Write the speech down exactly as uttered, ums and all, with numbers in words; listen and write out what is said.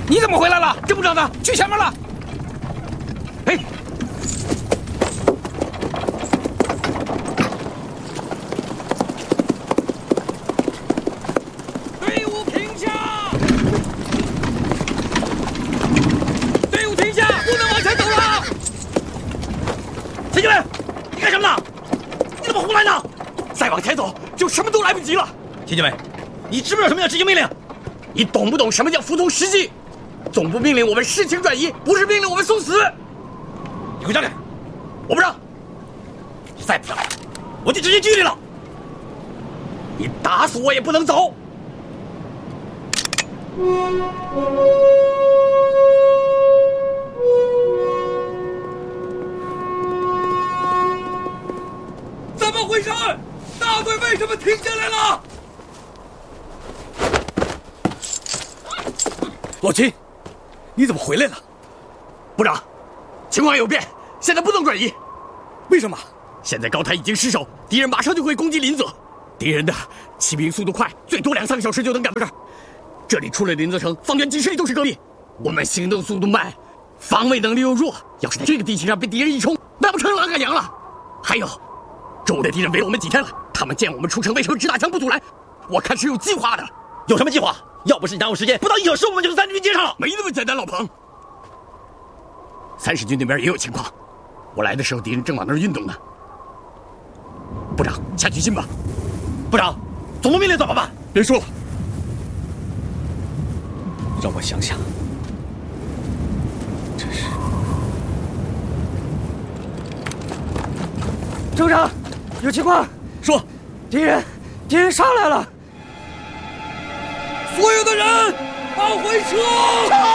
你怎么回来了？郑部长呢？去前面了。哎，队伍停下！队伍停下，不能往前走了！田经纬，你干什么呢？你怎么胡来呢？再往前走，就什么都来不及了。田经纬，你知不知道什么叫执行命令？你懂不懂什么叫服从实际？总部命令我们事情转移，不是命令我们送死。你给我让开！我不让。你再不让，我就直接拘你了。你打死我也不能走。怎么回事？大队为什么停下来了？老秦，你怎么回来了？部长，情况有变，现在不能转移。为什么？现在高台已经失守，敌人马上就会攻击林泽。敌人的骑兵速度快，最多两三个小时就能赶到这儿。这里出了林泽城，方圆几十里都是戈壁。我们行动速度慢，防卫能力又弱，要是在这个地形上被敌人一冲，那不成狼赶羊了？还有，周围的敌人围了我们几天了，他们见我们出城，为什么只打枪不阻拦？我看是有计划的。有什么计划？要不是你耽误时间，不到一小时我们就从三十军接上了。没那么简单，老彭。三十军那边也有情况，我来的时候敌人正往那儿运动呢。部长，下决心吧。部长，总部命令怎么办？别说了，让我想想。这是郑部长，有情况。说，敌人，敌人上来了。所有的人，往回撤！